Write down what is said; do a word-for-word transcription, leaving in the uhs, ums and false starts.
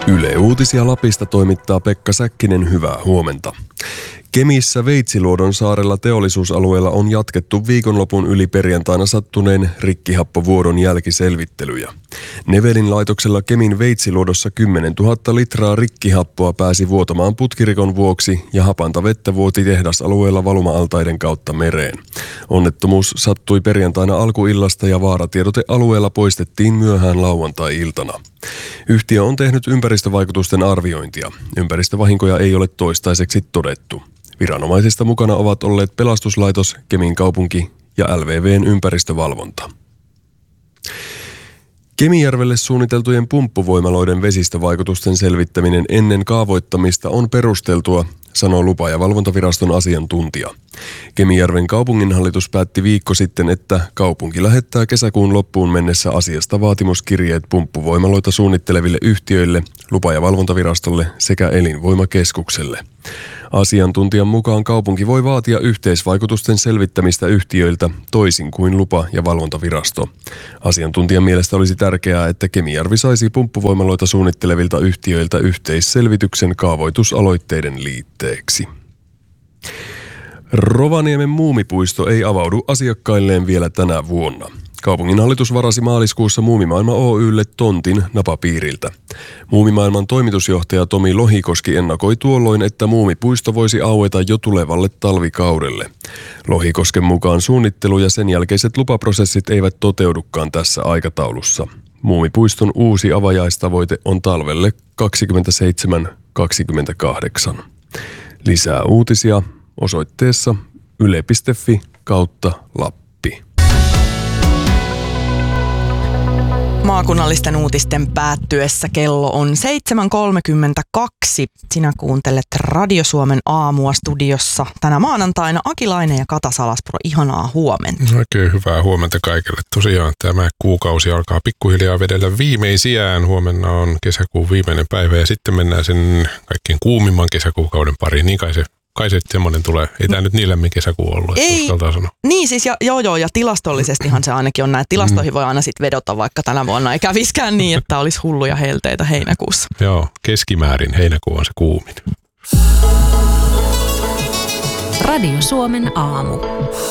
Yle Uutisia Lapista toimittaa Pekka Säkkinen, hyvää huomenta. Kemissä Veitsiluodon saarella teollisuusalueella on jatkettu viikonlopun yli perjantaina sattuneen rikkihappovuodon jälkiselvittelyjä. Nevelin laitoksella Kemin Veitsiluodossa kymmenen tuhatta litraa rikkihappoa pääsi vuotamaan putkirikon vuoksi ja hapanta vettä vuoti tehdasalueella valuma-altaiden kautta mereen. Onnettomuus sattui perjantaina alkuillasta ja vaaratiedote alueella poistettiin myöhään lauantai-iltana. Yhtiö on tehnyt ympäristövaikutusten arviointia. Ympäristövahinkoja ei ole toistaiseksi todettu. Viranomaisista mukana ovat olleet pelastuslaitos, Kemin kaupunki ja L V V:n ympäristövalvonta. Kemijärvelle suunniteltujen pumppuvoimaloiden vesistövaikutusten selvittäminen ennen kaavoittamista on perusteltua, sanoo lupa- ja valvontaviraston asiantuntija. Kemijärven kaupunginhallitus päätti viikko sitten, että kaupunki lähettää kesäkuun loppuun mennessä asiasta vaatimuskirjeet pumppuvoimaloita suunnitteleville yhtiöille, lupa- ja valvontavirastolle sekä elinvoimakeskukselle. Asiantuntijan mukaan kaupunki voi vaatia yhteisvaikutusten selvittämistä yhtiöiltä toisin kuin lupa- ja valvontavirasto. Asiantuntijan mielestä olisi tärkeää, että Kemijärvi saisi pumppuvoimaloita suunnittelevilta yhtiöiltä yhteisselvityksen kaavoitusaloitteiden liitteeksi. Rovaniemen Muumipuisto ei avaudu asiakkailleen vielä tänä vuonna. Kaupunginhallitus varasi maaliskuussa Muumimaailma Oy:lle tontin napapiiriltä. Muumimaailman toimitusjohtaja Tomi Lohikoski ennakoi tuolloin, että Muumipuisto voisi aueta jo tulevalle talvikaudelle. Lohikosken mukaan suunnittelu ja sen jälkeiset lupaprosessit eivät toteudukaan tässä aikataulussa. Muumipuiston uusi avajaistavoite on talvelle kaksikymmentäseitsemän kaksikymmentäkahdeksan. Lisää uutisia osoitteessa yle piste fi kautta Lappi. Maakunnallisten uutisten päättyessä kello on seitsemän kolmekymmentäkaksi. Sinä kuuntelet Radio Suomen aamua studiossa tänä maanantaina Akilainen ja Kata Salaspuro. Ihanaa huomenta. Oikein hyvää huomenta kaikille. Tosiaan tämä kuukausi alkaa pikkuhiljaa vedellä viimeisiään. Huomenna on kesäkuun viimeinen päivä ja sitten mennään sen kaikkein kuumimman kesäkuukauden pariin. Niin kai se Kai se semmoinen tulee. Ei tämä nyt niin lämmin kesäkuu ollut, että uskaltaa sanoa. Niin siis, ja, joo joo, ja tilastollisestihan se ainakin on näin. Tilastoihin voi aina sitten vedota, vaikka tänä vuonna ei käviskään niin, että olisi hulluja helteitä heinäkuussa. Joo, keskimäärin heinäkuu on se kuumin. Radio Suomen aamu.